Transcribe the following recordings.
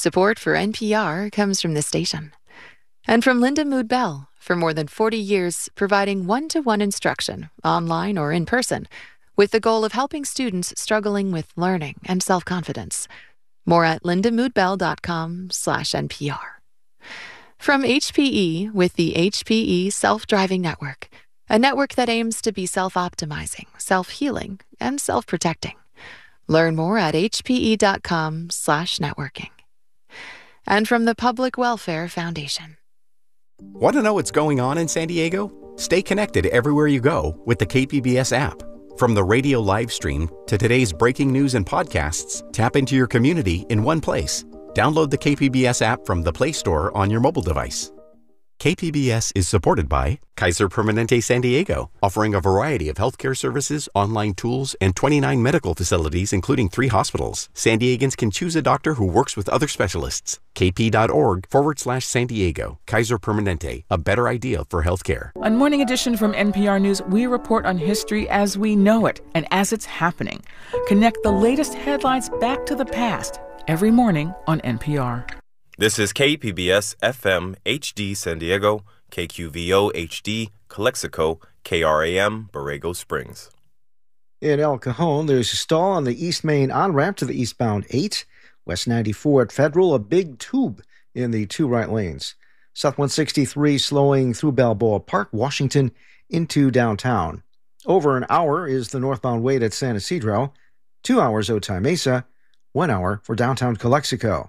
Support for NPR comes from this station. And from Linda Mood Bell, for more than 40 years, providing one-to-one instruction, online or in person, with the goal of helping students struggling with learning and self-confidence. More at lindamoodbell.com/NPR. From HPE with the HPE Self-Driving Network, a network that aims to be self-optimizing, self-healing, and self-protecting. Learn more at hpe.com/networking. And from the Public Welfare Foundation. Want to know what's going on in San Diego? Stay connected everywhere you go with the KPBS app. From the radio live stream to today's breaking news and podcasts, tap into your community in one place. Download the KPBS app from the Play Store on your mobile device. KPBS is supported by Kaiser Permanente San Diego, offering a variety of healthcare services, online tools, and 29 medical facilities, including 3 hospitals. San Diegans can choose a doctor who works with other specialists. kp.org/San Diego. Kaiser Permanente, a better idea for healthcare. On Morning Edition from NPR News, we report on history as we know it and as it's happening. Connect the latest headlines back to the past every morning on NPR. This is KPBS FM HD San Diego, KQVO HD Calexico, KRAM Borrego Springs. In El Cajon, there's a stall on the East Main on-ramp to the eastbound 8. West 94 at Federal, a big tube in the 2 right lanes. South 163 slowing through Balboa Park, Washington, into downtown. Over an hour is the northbound wait at San Isidro. 2 hours Otay Mesa, 1 hour for downtown Calexico.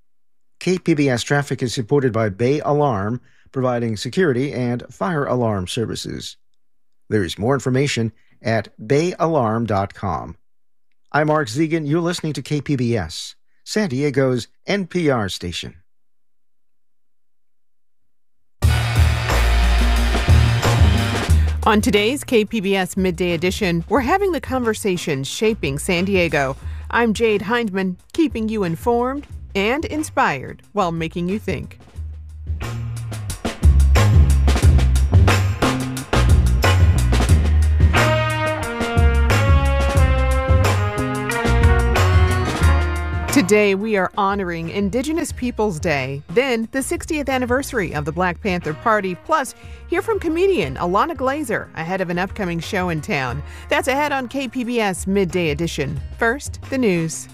KPBS traffic is supported by Bay Alarm, providing security and fire alarm services. There is more information at bayalarm.com. I'm Mark Zegan. You're listening to KPBS, San Diego's NPR station. On today's KPBS Midday Edition, we're having the conversation shaping San Diego. I'm Jade Hindman, keeping you informed and inspired while making you think. Today, we are honoring Indigenous Peoples Day, then the 60th anniversary of the Black Panther Party, plus hear from comedian Alana Glazer ahead of an upcoming show in town. That's ahead on KPBS Midday Edition. First, the news.